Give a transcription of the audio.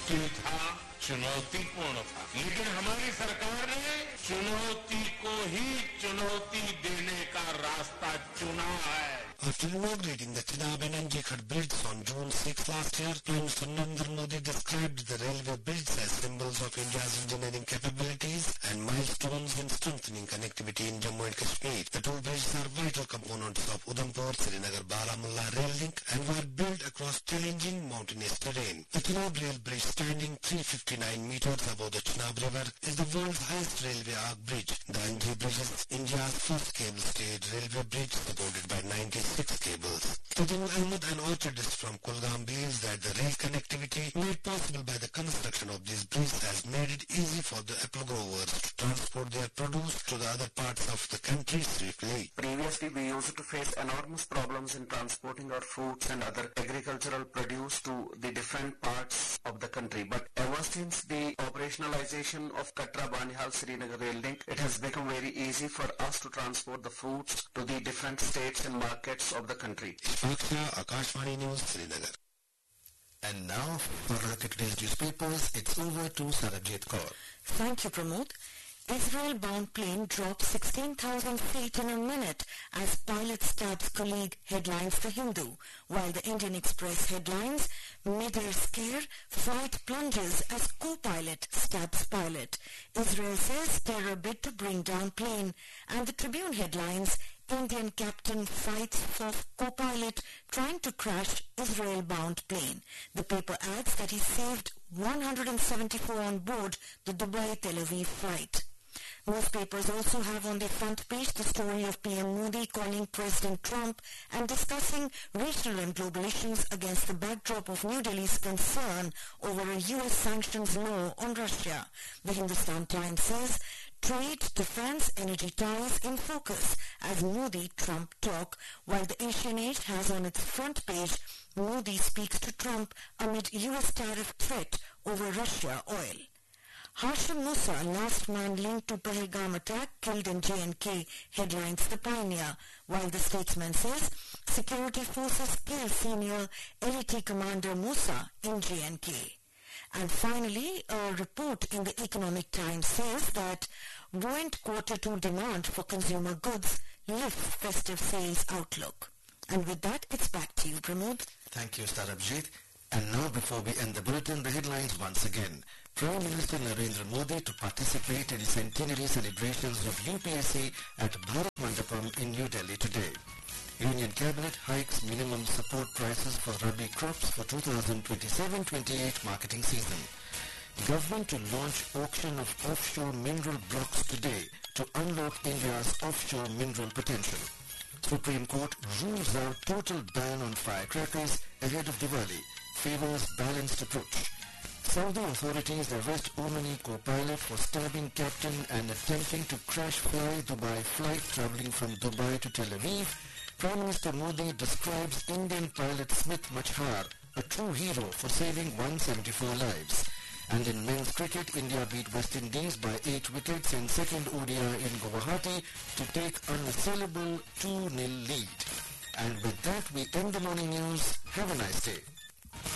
मुश्किल था, चुनौतीपूर्ण था, लेकिन हमारी सरकार ने चुनौती को ही चुनौती देने का रास्ता चुना है. After inaugurating the Chenab and Anjekhat bridges on June 6 last year, Prime Minister Narendra Modi described the railway bridges as symbols of India's engineering capabilities and milestones in strengthening connectivity in Jammu and Kashmir. The two bridges are vital components of Udhampur-Srinagar-Baramulla rail link and were built across challenging mountainous terrain. The Chenab rail bridge, standing 359 meters above the Chenab River, is the world's highest railway arch bridge. The Anji bridge is India's first cable-stayed railway bridge supported by 96 cables. Sajal Ahmed, an orchardist from Kulgam, believes that the rail connectivity made possible by the construction of these bridges has made it easy for the apple growers to transport their produce to the other parts of the country swiftly. Previously, we used to face enormous problems in transporting our fruits and other agricultural produce to the different parts of the country. But ever since the operationalization of Katra-Banihal-Srinagar rail link, it has become very easy for us to transport the fruits to the different states and markets of the country. Akashvani News, Srinagar. And now, for look at today's newspapers, it's over to Sarabjit Kaur. Thank you, Pramod. Israel-bound plane drops 16,000 feet in a minute as pilot stabs colleague, headlines The Hindu, while the Indian Express headlines, mid-air scare, flight plunges as co-pilot stabs pilot. Israel says terror bid to bring down plane, and the Tribune headlines, Indian captain fights for co-pilot trying to crash Israel-bound plane. The paper adds that he saved 174 on board the Dubai-Tel Aviv flight. Newspapers also have on their front page the story of PM Modi calling President Trump and discussing regional and global issues against the backdrop of New Delhi's concern over a U.S. sanctions law on Russia. The Hindustan Times says, trade, defense, energy ties in focus as Modi-Trump talk, while the Asian Age has on its front page, Modi speaks to Trump amid U.S. tariff threat over Russia oil. Hashim Musa, last man linked to Pahalgam attack, killed in J&K, headlines The Pioneer, while the Statesman says security forces kill senior LET commander Musa in J&K. And finally, a report in the Economic Times says that buoyant Q2 demand for consumer goods lifts festive sales outlook. And with that, it's back to you, Pramod. Thank you, Sarabjit. And now, before we end the bulletin, the headlines once again. Prime Minister Narendra Modi to participate in centenary celebrations of UPSC at Bharat Mandapam in New Delhi today. Union Cabinet hikes minimum support prices for Rabi crops for 2027-28 marketing season. Government to launch auction of offshore mineral blocks today to unlock India's offshore mineral potential. Supreme Court rules out total ban on firecrackers ahead of Diwali, favors balanced approach. Saudi authorities arrest Omani co-pilot for stabbing captain and attempting to crash Fly Dubai flight travelling from Dubai to Tel Aviv. Prime Minister Modi describes Indian pilot Smith Machhar a true hero for saving 174 lives. And in men's cricket, India beat West Indies by 8 wickets in second ODI in Guwahati to take unassailable 2-0 lead. And with that, we end the morning news. Have a nice day.